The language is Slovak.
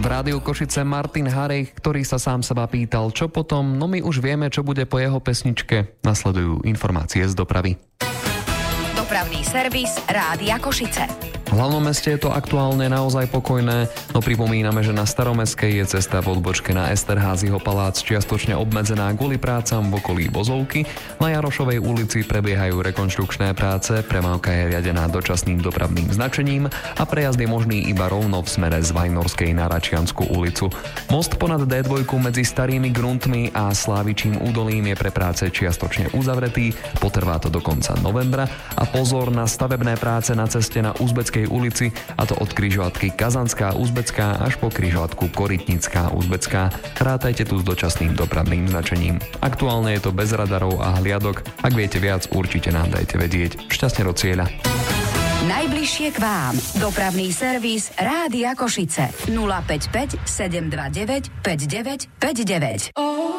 V Rádiu Košice Martin Harej, ktorý sa sám seba pýtal, čo potom, no my už vieme, čo bude po jeho pesničke. Nasledujú informácie z dopravy. Dopravný servis Rádia Košice. V hlavnom meste je to aktuálne naozaj pokojné, no pripomíname, že na Staromestskej je cesta v odbočke na Esterházyho palác čiastočne obmedzená kvôli prácam v okolí Vozovky. Na Jarošovej ulici prebiehajú rekonštrukčné práce, premávka je riadená dočasným dopravným značením a prejazd je možný iba rovno v smere z Vajnorskej na Račiansku ulicu. Most ponad D2 medzi Starými Gruntmi a Slávičím údolím je pre práce čiastočne uzavretý, potrvá to do konca novembra a pozor na stavebné práce na ceste na Uzbeckej ulici, a to od križovatky Kazanská Uzbecká až po križovatku Korytnická Uzbecká. Rátajte tu s dočasným dopravným značením. Aktuálne je to bez radarov a hliadok. Ak viete viac, určite nám dajte vedieť. Šťastne do cieľa. Najbližšie k vám. Dopravný servis Rádia Košice. 055 729 5959.